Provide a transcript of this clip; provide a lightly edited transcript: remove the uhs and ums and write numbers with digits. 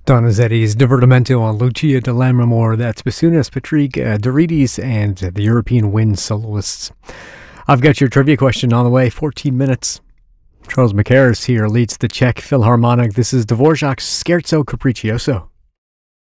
Donizetti's Divertimento on Lucia di Lammermoor. That's Bassoonist Patrick Dorides and the European Wind soloists. I've got your trivia question on the way. 14 minutes. Charles Mackerras here leads the Czech Philharmonic. This is Dvorak's Scherzo Capriccioso.